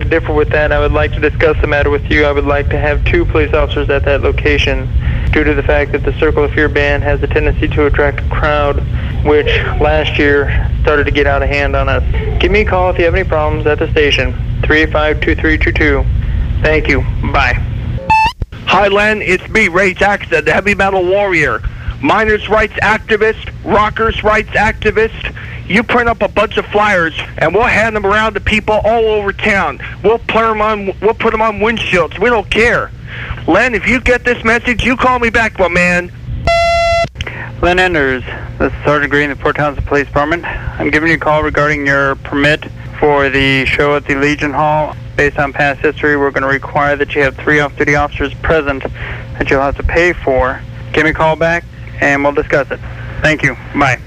differ with that. I would like to discuss the matter with you. I would like to have 2 police officers at that location due to the fact that the Circle of Fear band has a tendency to attract a crowd, which last year started to get out of hand on us. Give me a call if you have any problems at the station, 385-2322. Thank you. Bye. Hi, Len. It's me, Ray Jackson, the heavy metal warrior, miners' rights activist, rockers' rights activist. You print up a bunch of flyers, and we'll hand them around to people all over town. We'll put them on windshields. We don't care. Len, if you get this message, you call me back, my man. Len Enders, this is Sergeant Green, the Port Townsend Police Department. I'm giving you a call regarding your permit for the show at the Legion Hall. Based on past history, we're going to require that you have 3 off-duty officers present that you'll have to pay for. Give me a call back, and we'll discuss it. Thank you. Bye.